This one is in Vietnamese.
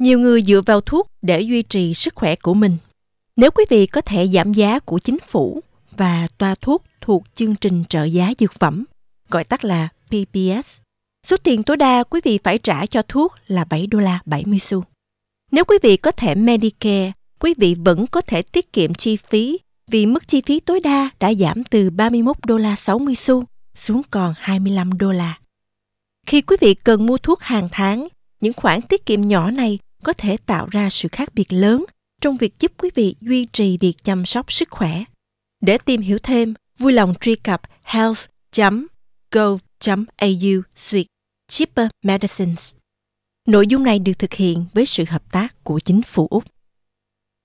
Nhiều người dựa vào thuốc để duy trì sức khỏe của mình. Nếu quý vị có thẻ giảm giá của chính phủ và toa thuốc thuộc chương trình trợ giá dược phẩm, gọi tắt là PBS, số tiền tối đa quý vị phải trả cho thuốc là $7.70. Nếu quý vị có thẻ Medicare, quý vị vẫn có thể tiết kiệm chi phí vì mức chi phí tối đa đã giảm từ $31.60 xuống còn $25. Khi quý vị cần mua thuốc hàng tháng, những khoản tiết kiệm nhỏ này có thể tạo ra sự khác biệt lớn trong việc giúp quý vị duy trì việc chăm sóc sức khỏe. Để tìm hiểu thêm, vui lòng truy cập health.gov.au/cheaper medicines. Nội dung này được thực hiện với sự hợp tác của chính phủ Úc.